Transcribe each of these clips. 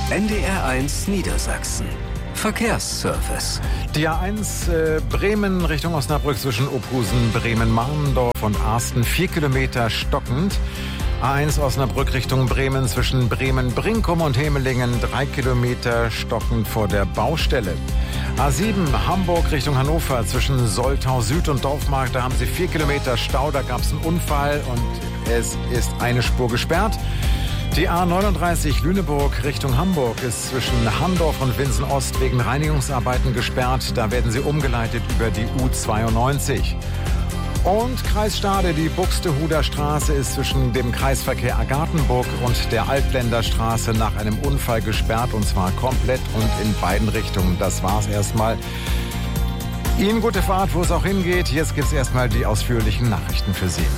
NDR1 Niedersachsen. Verkehrsservice. Die A1 Bremen Richtung Osnabrück zwischen Ophusen, Bremen-Marndorf und Arsten 4 Kilometer stockend. A1 Osnabrück Richtung Bremen zwischen Bremen-Brinkum und Hemelingen 3 Kilometer stockend vor der Baustelle. A7 Hamburg Richtung Hannover zwischen Soltau Süd und Dorfmark, da haben Sie 4 Kilometer Stau, da gab es einen Unfall und es ist eine Spur gesperrt. Die A39 Lüneburg Richtung Hamburg ist zwischen Handorf und Winsen-Ost wegen Reinigungsarbeiten gesperrt. Da werden sie umgeleitet über die U92. Und Kreis Stade, die Buxtehuder Straße ist zwischen dem Kreisverkehr Agathenburg und der Altländerstraße nach einem Unfall gesperrt, und zwar komplett und in beiden Richtungen. Das war's erstmal. Ihnen gute Fahrt, wo es auch hingeht. Jetzt gibt's erstmal die ausführlichen Nachrichten für Sie.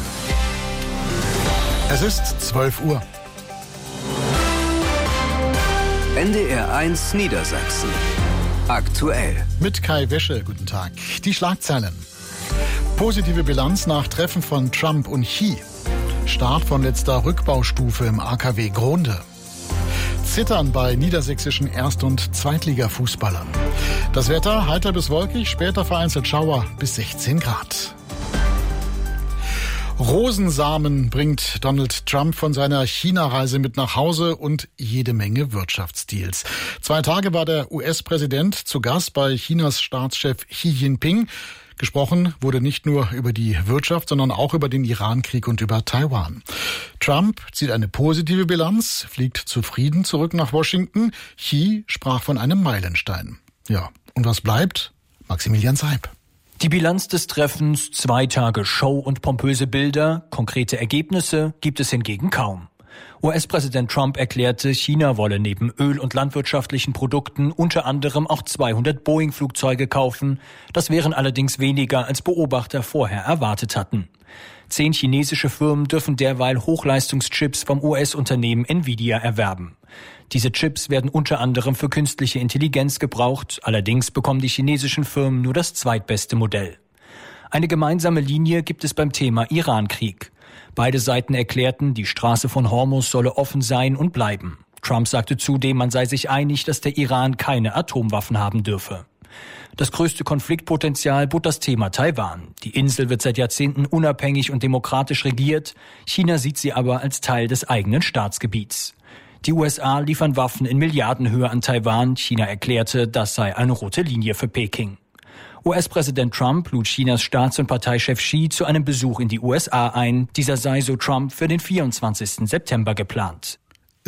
Es ist 12 Uhr. NDR1 Niedersachsen. Aktuell. Mit Kai Wäsche, guten Tag. Die Schlagzeilen. Positive Bilanz nach Treffen von Trump und Xi. Start von letzter Rückbaustufe im AKW Gronde. Zittern bei niedersächsischen Erst- und Zweitligafußballern. Das Wetter heiter bis wolkig, später vereinzelt Schauer bis 16 Grad. Rosensamen bringt Donald Trump von seiner China-Reise mit nach Hause und jede Menge Wirtschaftsdeals. 2 Tage war der US-Präsident zu Gast bei Chinas Staatschef Xi Jinping. Gesprochen wurde nicht nur über die Wirtschaft, sondern auch über den Iran-Krieg und über Taiwan. Trump zieht eine positive Bilanz, fliegt zufrieden zurück nach Washington. Xi sprach von einem Meilenstein. Ja, und was bleibt? Maximilian Seib. Die Bilanz des Treffens, 2 Tage Show und pompöse Bilder, konkrete Ergebnisse gibt es hingegen kaum. US-Präsident Trump erklärte, China wolle neben Öl- und landwirtschaftlichen Produkten unter anderem auch 200 Boeing-Flugzeuge kaufen. Das wären allerdings weniger, als Beobachter vorher erwartet hatten. 10 chinesische Firmen dürfen derweil Hochleistungschips vom US-Unternehmen Nvidia erwerben. Diese Chips werden unter anderem für künstliche Intelligenz gebraucht. Allerdings bekommen die chinesischen Firmen nur das zweitbeste Modell. Eine gemeinsame Linie gibt es beim Thema Iran-Krieg. Beide Seiten erklärten, die Straße von Hormuz solle offen sein und bleiben. Trump sagte zudem, man sei sich einig, dass der Iran keine Atomwaffen haben dürfe. Das größte Konfliktpotenzial bot das Thema Taiwan. Die Insel wird seit Jahrzehnten unabhängig und demokratisch regiert. China sieht sie aber als Teil des eigenen Staatsgebiets. Die USA liefern Waffen in Milliardenhöhe an Taiwan. China erklärte, das sei eine rote Linie für Peking. US-Präsident Trump lud Chinas Staats- und Parteichef Xi zu einem Besuch in die USA ein. Dieser sei, so Trump, für den 24. September geplant.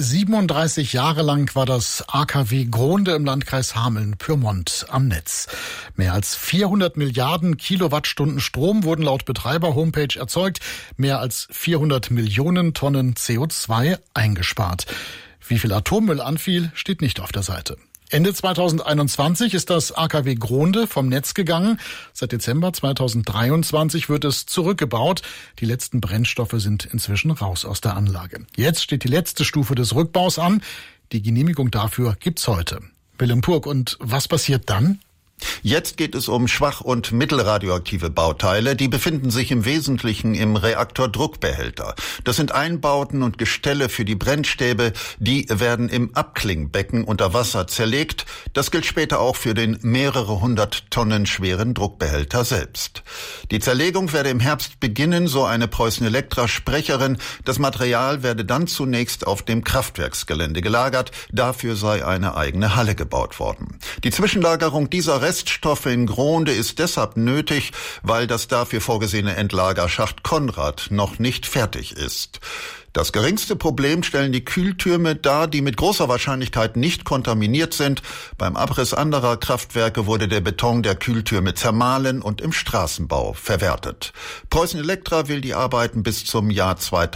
37 Jahre lang war das AKW Gronde im Landkreis Hameln-Pyrmont am Netz. Mehr als 400 Milliarden Kilowattstunden Strom wurden laut Betreiber-Homepage erzeugt, mehr als 400 Millionen Tonnen CO2 eingespart. Wie viel Atommüll anfiel, steht nicht auf der Seite. Ende 2021 ist das AKW Gronde vom Netz gegangen. Seit Dezember 2023 wird es zurückgebaut. Die letzten Brennstoffe sind inzwischen raus aus der Anlage. Jetzt steht die letzte Stufe des Rückbaus an. Die Genehmigung dafür gibt's heute. Willem Purk, und was passiert dann? Jetzt geht es um schwach- und mittelradioaktive Bauteile. Die befinden sich im Wesentlichen im Reaktordruckbehälter. Das sind Einbauten und Gestelle für die Brennstäbe. Die werden im Abklingbecken unter Wasser zerlegt. Das gilt später auch für den mehrere 100 Tonnen schweren Druckbehälter selbst. Die Zerlegung werde im Herbst beginnen, so eine Preußen-Elektra-Sprecherin. Das Material werde dann zunächst auf dem Kraftwerksgelände gelagert. Dafür sei eine eigene Halle gebaut worden. Die Zwischenlagerung dieser Reststoffe in Gronde ist deshalb nötig, weil das dafür vorgesehene Endlager Schacht Konrad noch nicht fertig ist. Das geringste Problem stellen die Kühltürme dar, die mit großer Wahrscheinlichkeit nicht kontaminiert sind. Beim Abriss anderer Kraftwerke wurde der Beton der Kühltürme zermahlen und im Straßenbau verwertet. Preußen Elektra will die Arbeiten bis zum Jahr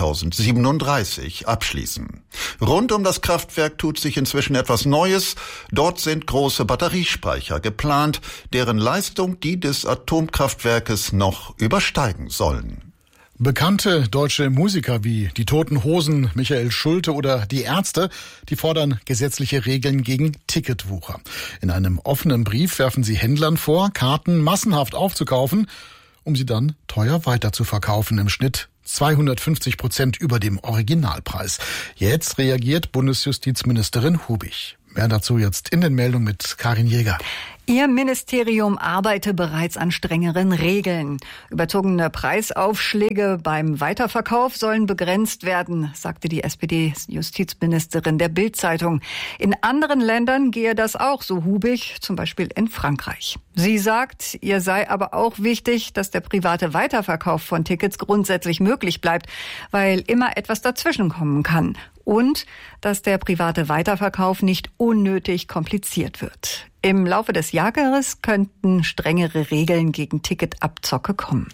2037 abschließen. Rund um das Kraftwerk tut sich inzwischen etwas Neues. Dort sind große Batteriespeicher geplant, deren Leistung die des Atomkraftwerkes noch übersteigen sollen. Bekannte deutsche Musiker wie die Toten Hosen, Michael Schulte oder die Ärzte, die fordern gesetzliche Regeln gegen Ticketwucher. In einem offenen Brief werfen sie Händlern vor, Karten massenhaft aufzukaufen, um sie dann teuer weiterzuverkaufen, im Schnitt 250% über dem Originalpreis. Jetzt reagiert Bundesjustizministerin Hubig. Mehr dazu jetzt in den Meldungen mit Karin Jäger. Ihr Ministerium arbeite bereits an strengeren Regeln. Überzogene Preisaufschläge beim Weiterverkauf sollen begrenzt werden, sagte die SPD-Justizministerin der Bild-Zeitung. In anderen Ländern gehe das auch, so Hubig, zum Beispiel in Frankreich. Sie sagt, ihr sei aber auch wichtig, dass der private Weiterverkauf von Tickets grundsätzlich möglich bleibt, weil immer etwas dazwischenkommen kann. Und dass der private Weiterverkauf nicht unnötig kompliziert wird. Im Laufe des Jahres könnten strengere Regeln gegen Ticketabzocke kommen.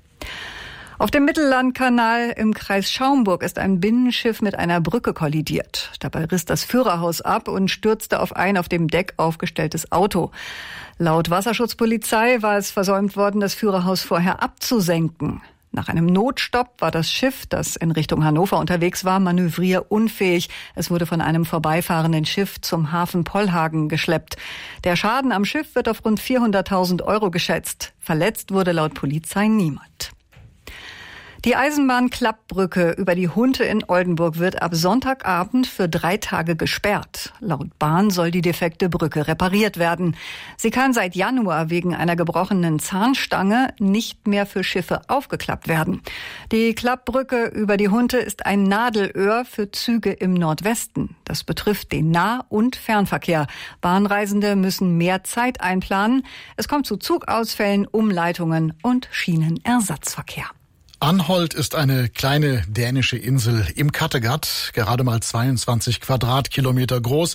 Auf dem Mittellandkanal im Kreis Schaumburg ist ein Binnenschiff mit einer Brücke kollidiert. Dabei riss das Führerhaus ab und stürzte auf ein auf dem Deck aufgestelltes Auto. Laut Wasserschutzpolizei war es versäumt worden, das Führerhaus vorher abzusenken. Nach einem Notstopp war das Schiff, das in Richtung Hannover unterwegs war, manövrierunfähig. Es wurde von einem vorbeifahrenden Schiff zum Hafen Pollhagen geschleppt. Der Schaden am Schiff wird auf rund 400.000 € geschätzt. Verletzt wurde laut Polizei niemand. Die Eisenbahn-Klappbrücke über die Hunte in Oldenburg wird ab Sonntagabend für 3 Tage gesperrt. Laut Bahn soll die defekte Brücke repariert werden. Sie kann seit Januar wegen einer gebrochenen Zahnstange nicht mehr für Schiffe aufgeklappt werden. Die Klappbrücke über die Hunte ist ein Nadelöhr für Züge im Nordwesten. Das betrifft den Nah- und Fernverkehr. Bahnreisende müssen mehr Zeit einplanen. Es kommt zu Zugausfällen, Umleitungen und Schienenersatzverkehr. Anholt ist eine kleine dänische Insel im Kattegat, gerade mal 22 Quadratkilometer groß,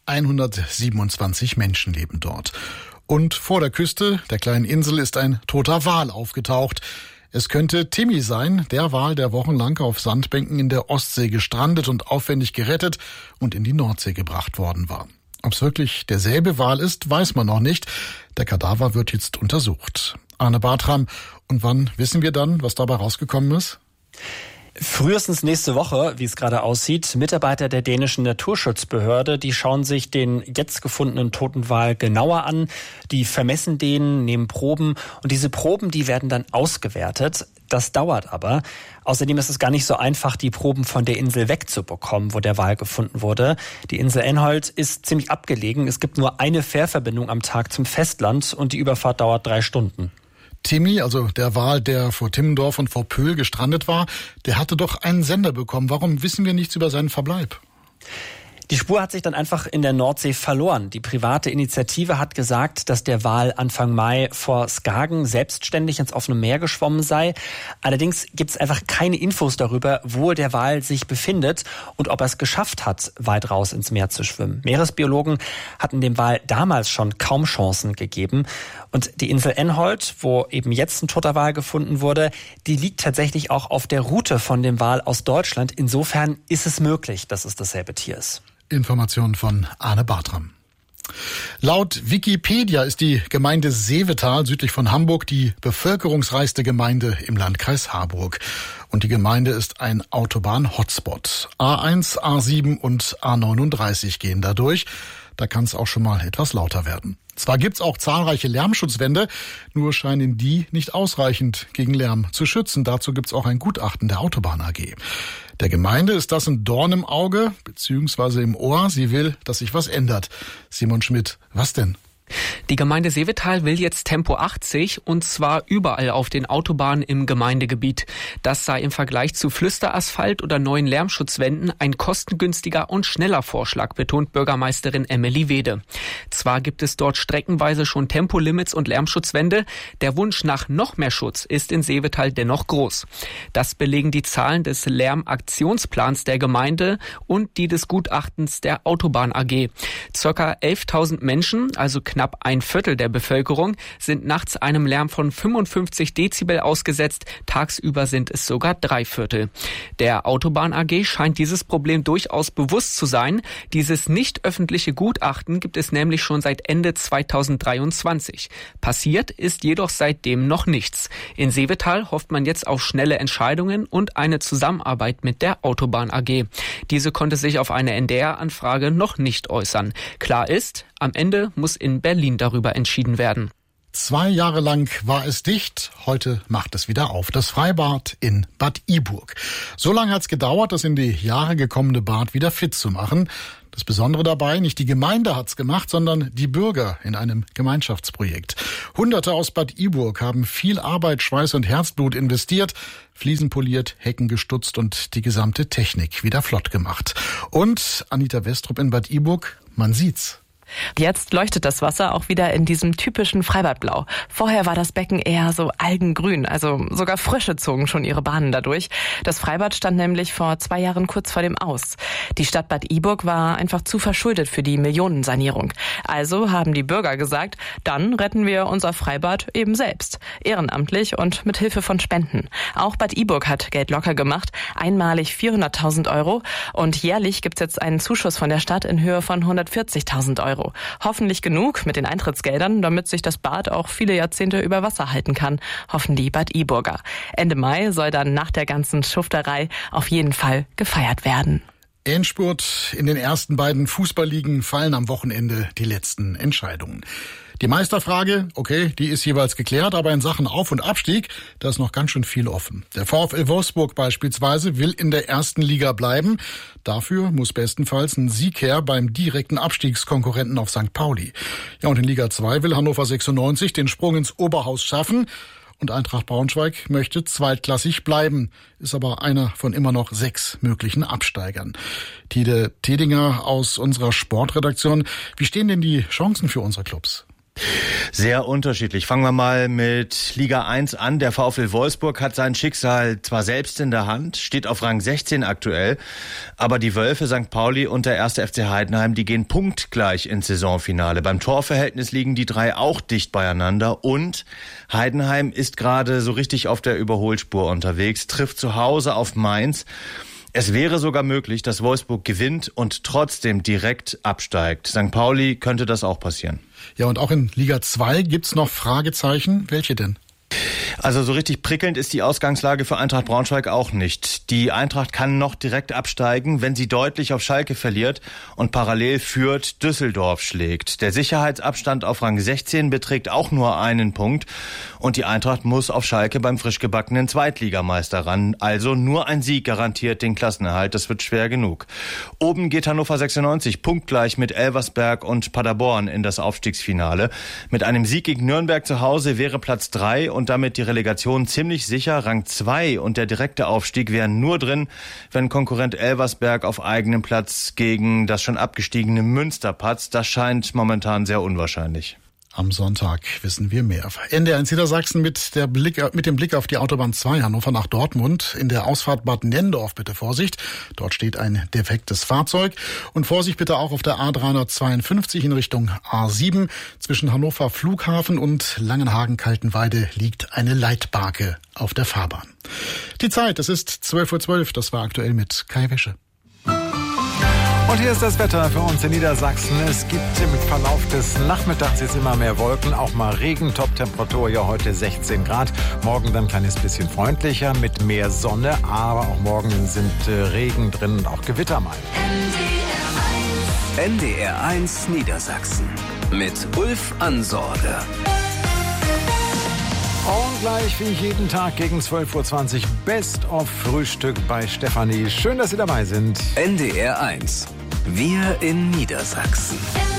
127 Menschen leben dort. Und vor der Küste der kleinen Insel ist ein toter Wal aufgetaucht. Es könnte Timmy sein, der Wal, der wochenlang auf Sandbänken in der Ostsee gestrandet und aufwendig gerettet und in die Nordsee gebracht worden war. Ob es wirklich derselbe Wal ist, weiß man noch nicht. Der Kadaver wird jetzt untersucht. Arne Bartram, und wann wissen wir dann, was dabei rausgekommen ist? Frühestens nächste Woche, wie es gerade aussieht. Mitarbeiter der dänischen Naturschutzbehörde, die schauen sich den jetzt gefundenen toten Wal genauer an. Die vermessen den, nehmen Proben und diese Proben, die werden dann ausgewertet. Das dauert aber. Außerdem ist es gar nicht so einfach, die Proben von der Insel wegzubekommen, wo der Wal gefunden wurde. Die Insel Anholt ist ziemlich abgelegen. Es gibt nur eine Fährverbindung am Tag zum Festland und die Überfahrt dauert 3 Stunden. Timmy, also der Wal, der vor Timmendorf und vor Pöhl gestrandet war, der hatte doch einen Sender bekommen. Warum wissen wir nichts über seinen Verbleib? Die Spur hat sich dann einfach in der Nordsee verloren. Die private Initiative hat gesagt, dass der Wal Anfang Mai vor Skagen selbstständig ins offene Meer geschwommen sei. Allerdings gibt es einfach keine Infos darüber, wo der Wal sich befindet und ob er es geschafft hat, weit raus ins Meer zu schwimmen. Meeresbiologen hatten dem Wal damals schon kaum Chancen gegeben. Und die Insel Anholt, wo eben jetzt ein toter Wal gefunden wurde, die liegt tatsächlich auch auf der Route von dem Wal aus Deutschland. Insofern ist es möglich, dass es dasselbe Tier ist. Informationen von Arne Bartram. Laut Wikipedia ist die Gemeinde Seevetal südlich von Hamburg die bevölkerungsreichste Gemeinde im Landkreis Harburg. Und die Gemeinde ist ein Autobahn-Hotspot. A1, A7 und A39 gehen da durch. Da kann es auch schon mal etwas lauter werden. Zwar gibt's auch zahlreiche Lärmschutzwände, nur scheinen die nicht ausreichend gegen Lärm zu schützen. Dazu gibt's auch ein Gutachten der Autobahn AG. Der Gemeinde ist das ein Dorn im Auge bzw. im Ohr. Sie will, dass sich was ändert. Simon Schmidt, was denn? Die Gemeinde Seevetal will jetzt Tempo 80 und zwar überall auf den Autobahnen im Gemeindegebiet. Das sei im Vergleich zu Flüsterasphalt oder neuen Lärmschutzwänden ein kostengünstiger und schneller Vorschlag, betont Bürgermeisterin Emily Wede. Zwar gibt es dort streckenweise schon Tempolimits und Lärmschutzwände, der Wunsch nach noch mehr Schutz ist in Seevetal dennoch groß. Das belegen die Zahlen des Lärmaktionsplans der Gemeinde und die des Gutachtens der Autobahn AG. Circa 11.000 Menschen, also knapp ein Viertel der Bevölkerung, sind nachts einem Lärm von 55 Dezibel ausgesetzt. Tagsüber sind es sogar 3/4. Der Autobahn AG scheint dieses Problem durchaus bewusst zu sein. Dieses nicht öffentliche Gutachten gibt es nämlich schon seit Ende 2023. Passiert ist jedoch seitdem noch nichts. In Seevetal hofft man jetzt auf schnelle Entscheidungen und eine Zusammenarbeit mit der Autobahn AG. Diese konnte sich auf eine NDR-Anfrage noch nicht äußern. Klar ist, am Ende muss in Berlin darüber entschieden werden. 2 Jahre lang war es dicht, heute macht es wieder auf. Das Freibad in Bad Iburg. So lange hat es gedauert, das in die Jahre gekommene Bad wieder fit zu machen. Das Besondere dabei, nicht die Gemeinde hat's gemacht, sondern die Bürger in einem Gemeinschaftsprojekt. Hunderte aus Bad Iburg haben viel Arbeit, Schweiß und Herzblut investiert, Fliesen poliert, Hecken gestutzt und die gesamte Technik wieder flott gemacht. Und Anita Westrup in Bad Iburg, man sieht's. Jetzt leuchtet das Wasser auch wieder in diesem typischen Freibadblau. Vorher war das Becken eher so algengrün, also sogar Frösche zogen schon ihre Bahnen dadurch. Das Freibad stand nämlich vor 2 Jahren kurz vor dem Aus. Die Stadt Bad Iburg war einfach zu verschuldet für die Millionensanierung. Also haben die Bürger gesagt, dann retten wir unser Freibad eben selbst. Ehrenamtlich und mit Hilfe von Spenden. Auch Bad Iburg hat Geld locker gemacht, einmalig 400.000 Euro und jährlich gibt's jetzt einen Zuschuss von der Stadt in Höhe von 140.000 Euro. Hoffentlich genug mit den Eintrittsgeldern, damit sich das Bad auch viele Jahrzehnte über Wasser halten kann, hoffen die Bad Iburger. Ende Mai soll dann nach der ganzen Schufterei auf jeden Fall gefeiert werden. Endspurt in den ersten beiden Fußballligen fallen am Wochenende die letzten Entscheidungen. Die Meisterfrage, okay, die ist jeweils geklärt, aber in Sachen Auf- und Abstieg, da ist noch ganz schön viel offen. Der VfL Wolfsburg beispielsweise will in der ersten Liga bleiben. Dafür muss bestenfalls ein Sieg her beim direkten Abstiegskonkurrenten auf St. Pauli. Ja, und in Liga 2 will Hannover 96 den Sprung ins Oberhaus schaffen. Und Eintracht Braunschweig möchte zweitklassig bleiben, ist aber einer von immer noch 6 möglichen Absteigern. Tide Tedinger aus unserer Sportredaktion, wie stehen denn die Chancen für unsere Clubs? Sehr unterschiedlich. Fangen wir mal mit Liga 1 an. Der VfL Wolfsburg hat sein Schicksal zwar selbst in der Hand, steht auf Rang 16 aktuell, aber die Wölfe, St. Pauli und der 1. FC Heidenheim, die gehen punktgleich ins Saisonfinale. Beim Torverhältnis liegen die 3 auch dicht beieinander und Heidenheim ist gerade so richtig auf der Überholspur unterwegs, trifft zu Hause auf Mainz. Es wäre sogar möglich, dass Wolfsburg gewinnt und trotzdem direkt absteigt. St. Pauli könnte das auch passieren. Ja, und auch in Liga 2 gibt's noch Fragezeichen. Welche denn? Also so richtig prickelnd ist die Ausgangslage für Eintracht Braunschweig auch nicht. Die Eintracht kann noch direkt absteigen, wenn sie deutlich auf Schalke verliert und parallel Fürth Düsseldorf schlägt. Der Sicherheitsabstand auf Rang 16 beträgt auch nur 1 Punkt und die Eintracht muss auf Schalke beim frisch gebackenen Zweitligameister ran. Also nur ein Sieg garantiert den Klassenerhalt, das wird schwer genug. Oben geht Hannover 96 punktgleich mit Elversberg und Paderborn in das Aufstiegsfinale. Mit einem Sieg gegen Nürnberg zu Hause wäre Platz 3 und damit die Relegation ziemlich sicher. Rang 2 und der direkte Aufstieg wären nur drin, wenn Konkurrent Elversberg auf eigenem Platz gegen das schon abgestiegene Münster patzt. Das scheint momentan sehr unwahrscheinlich. Am Sonntag wissen wir mehr. NDR1 Niedersachsen mit dem Blick auf die Autobahn 2 Hannover nach Dortmund. In der Ausfahrt Bad Nendorf bitte Vorsicht. Dort steht ein defektes Fahrzeug. Und Vorsicht bitte auch auf der A352 in Richtung A7. Zwischen Hannover Flughafen und Langenhagen-Kaltenweide liegt eine Leitbarke auf der Fahrbahn. Die Zeit, es ist 12:12 Uhr. Das war aktuell mit Kai Wäsche. Und hier ist das Wetter für uns in Niedersachsen. Es gibt im Verlauf des Nachmittags jetzt immer mehr Wolken, auch mal Regen. Top-Temperatur ja heute 16 Grad. Morgen dann ein kleines bisschen freundlicher mit mehr Sonne. Aber auch morgen sind Regen drin und auch Gewitter mal. NDR1 Niedersachsen mit Ulf Ansorge. Und gleich wie jeden Tag gegen 12:20 Uhr Best of Frühstück bei Stefanie. Schön, dass Sie dabei sind. NDR1. Wir in Niedersachsen.